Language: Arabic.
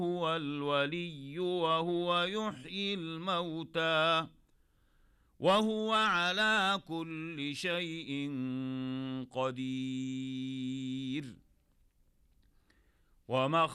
هو الولي وهو يحيي الموتى وهو على كل شيء قدير. وما